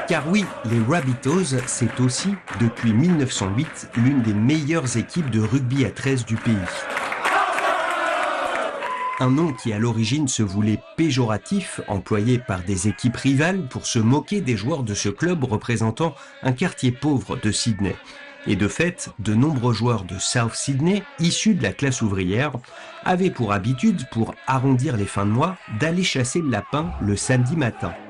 Car oui, les Rabbitohs, c'est aussi, depuis 1908, l'une des meilleures équipes de rugby à 13 du pays. Un nom qui à l'origine se voulait péjoratif, employé par des équipes rivales pour se moquer des joueurs de ce club représentant un quartier pauvre de Sydney. Et de fait, de nombreux joueurs de South Sydney, issus de la classe ouvrière, avaient pour habitude, pour arrondir les fins de mois, d'aller chasser le lapin le samedi matin.